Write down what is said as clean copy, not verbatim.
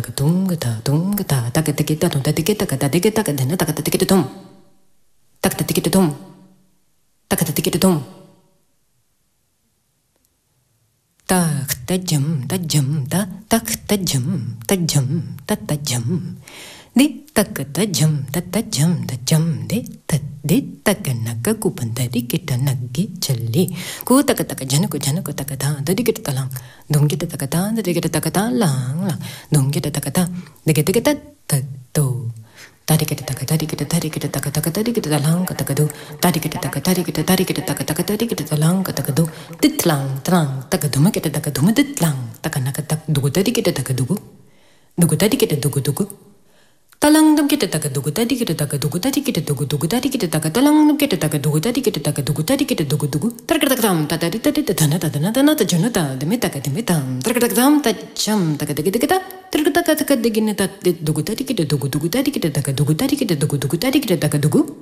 Tunga ta taka tiki ta tum ta tiki taka ta tiki taka dena taka ta tiki ta tum taka ta tiki ta tum taka ta tiki ta tum tak ta jam ta tak ta jam ta jam di tak ta jam di tak naka kupanta di kita nagi chali ku taka taka jana ku taka ta di kita talang dong kita taka ta di kita taka ta lang dong kita taka ta di kita ta to tadi kita taka tadi kita taka tadi kita talang kata kadu tadi kita taka tadi kita taka tadi kita talang kata kadu ditlang trang taka duma kita taka duma ditlang taka naka tak dugu tadi kita taka dugu tadi kita dugu talang dum kita taka dugu tadi kita taka dugu tadi kita dugu tadi kita taka talang dum kita taka dugu tadi kita taka dugu tadi kita dugu terkata tam tadi tadana ta junata demeta terkata tam ta jam taka kita terkata digina ta dugu tadi kita dugu tadi kita taka dugu tadi kita dugu tadi kita taka dugu